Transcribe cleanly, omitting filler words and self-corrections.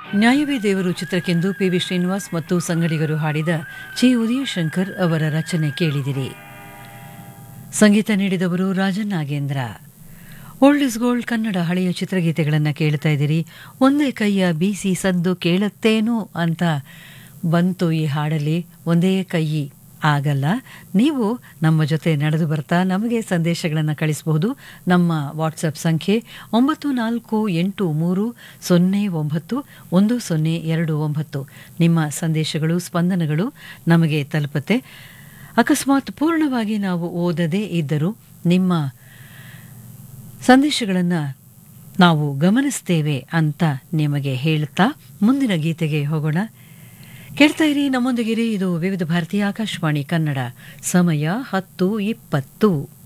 ನ್ಯಾಯವೇ ದೇವರು ಚಿತ್ರಕ್ಕೆಂದು ಪಿವಿ ಶ್ರೀನಿವಾಸ್ ಮತ್ತು ಸಂಗಡಿಗರು ಹಾಡಿದ ಚಿ ಉದಯಶಂಕರ್ ಅವರ ರಚನೆ ಕೇಳಿದಿರಿ. ಸಂಗೀತ ನೀಡಿದವರು Rajan Nagendra. Old is gold Kannada ಹಳೆಯ ಚಿತ್ರಗೀತೆಗಳನ್ನು ಕೇಳ್ತಾ ಇದ್ದೀರಿ. ಒಂದೇ ಕೈಯ ಬೀಸಿ ಸದ್ದು ಕೇಳುತ್ತೇನು ಅಂತ ಬಂತು ಈ ಹಾಡಲ್ಲಿ. ಒಂದೇ ಕೈ ಆಗಲ್ಲ, ನೀವು ನಮ್ಮ ಜೊತೆ ನಡೆದು ಬರ್ತಾ ನಮಗೆ ಸಂದೇಶಗಳನ್ನು ಕಳಿಸಬಹುದು. ನಮ್ಮ ವಾಟ್ಸಪ್ ಸಂಖ್ಯೆ 9483091029. ನಿಮ್ಮ ಸಂದೇಶಗಳು ಸ್ಪಂದನಗಳು ನಮಗೆ ತಲುಪುತ್ತೆ. ಅಕಸ್ಮಾತ್ ಪೂರ್ಣವಾಗಿ ನಾವು ಓದದೇ ಇದ್ದರೂ ನಿಮ್ಮ ಸಂದೇಶಗಳನ್ನು ನಾವು ಗಮನಿಸ್ತೇವೆ ಅಂತ ನಿಮಗೆ ಹೇಳ್ತಾ ಮುಂದಿನ ಗೀತೆಗೆ ಹೋಗೋಣ. ಕೇಳ್ತಾ ಇರಿ, ನಮ್ಮೊಂದಿಗಿರಿ. ಇದು ವಿವಿಧ ಭಾರತೀಯ ಆಕಾಶವಾಣಿ ಕನ್ನಡ. ಸಮಯ 10:20.